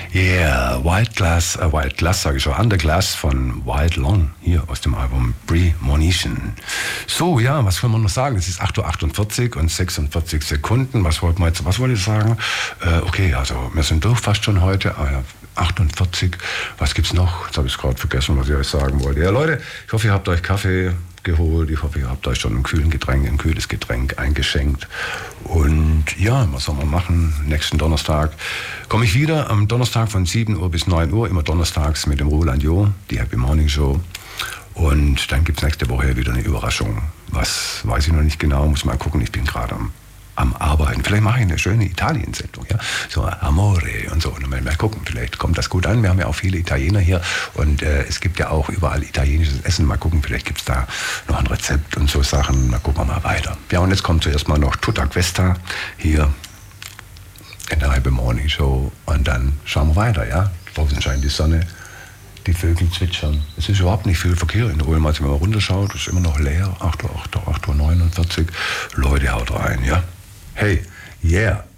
Yeah, Wild Glass sage ich schon, Under Glass von Wild Long, hier aus dem Album Premonition. So, ja, was will man noch sagen? Es ist 8:48 Uhr und 46 Sekunden. Was wollte ich sagen? Okay, also wir sind durch fast schon heute. 48, was gibt's noch? Jetzt habe ich gerade vergessen, was ich euch sagen wollte. Ja, Leute, ich hoffe, ihr habt euch Kaffee geholt. Ich hoffe, ihr habt euch schon ein kühles Getränk eingeschenkt. Und ja, was soll man machen? Nächsten Donnerstag komme ich wieder. Am Donnerstag von 7 Uhr bis 9 Uhr, immer donnerstags mit dem Roland Jo, die Happy Morning Show. Und dann gibt es nächste Woche wieder eine Überraschung. Was weiß ich noch nicht genau, muss mal gucken. Ich bin gerade am Arbeiten. Vielleicht mache ich eine schöne Italien-Sendung, ja? So Amore und so. Und mal gucken, vielleicht kommt das gut an. Wir haben ja auch viele Italiener hier und es gibt ja auch überall italienisches Essen. Mal gucken, vielleicht gibt es da noch ein Rezept und so Sachen. Mal gucken wir mal weiter. Ja, und jetzt kommt zuerst mal noch Tutta Questa hier in der Happy Morning Show und dann schauen wir weiter, ja? Draußen scheint die Sonne, die Vögel zwitschern. Es ist überhaupt nicht viel Verkehr in Ulm, als wenn man runterschaut. Es ist immer noch leer, 8:49 Uhr. Leute, haut rein, ja? Hey, yeah.